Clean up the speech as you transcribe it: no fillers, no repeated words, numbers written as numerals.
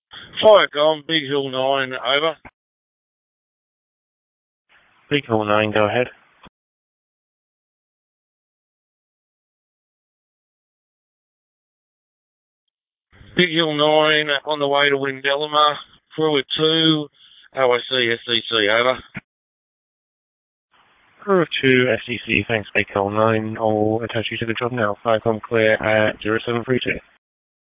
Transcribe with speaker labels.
Speaker 1: Firecom, Big Hill 9, over.
Speaker 2: Big Hill 9, go ahead.
Speaker 1: Big Hill 9, on the way to Windellama, crew at 2, OIC, SCC, over.
Speaker 2: Crew of 2, SCC, thanks Big Hill 9. I'll attach you to the job now. Firecom clear at 0732.